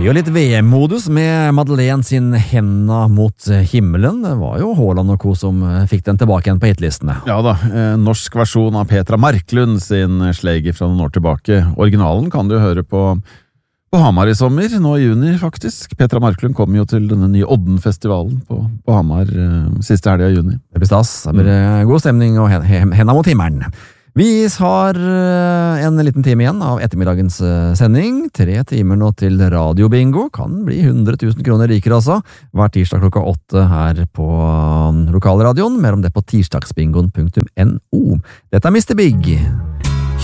blir jo litt VM-modus med Madeleine sin Henda mot himmelen. Det var jo Haaland og co. som fikk den tilbake igjen på hitlistene. Ja da, norsk versjon av Petra Marklund sin Slager fra noen år tilbake. Originalen kan du høre på Hamar i sommer, nå i juni faktisk. Petra Marklund kom jo til denne nye Odden-festivalen på Hamar siste helg i juni. Det blir stas, det blir god stemning og Henda mot himmelen. Vi har en liten time igjen av ettermiddagens sending. 3 timer nå til radiobingo. Kan bli 100 000 kroner rikere også. Hver tirsdag klokka 8 her på lokalradioen. Mer om det på tirsdagsbingoen.no. Dette er Mr. Big.